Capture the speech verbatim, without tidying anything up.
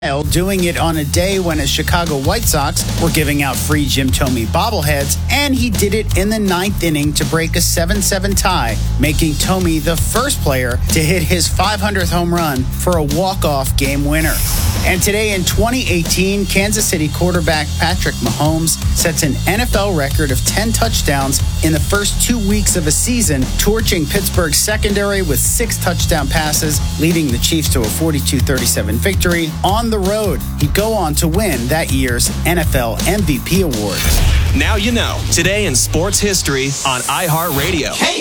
doing it on a day when his Chicago White Sox were giving out free Jim Thome bobbleheads, and he did it in the ninth inning to break a seven seven tie, making Thome the first player to hit his five hundredth home run for a walk-off game winner. And today in twenty eighteen, Kansas City quarterback Patrick Mahomes sets an N F L record of ten touchdowns in the first two weeks of a season, torching Pittsburgh's secondary with six touchdown passes, leading the Chiefs to a forty-two thirty-seven victory. On the road, he'd go on to win that year's N F L M V P award. Now you know. Today in sports history on iHeartRadio. Hey.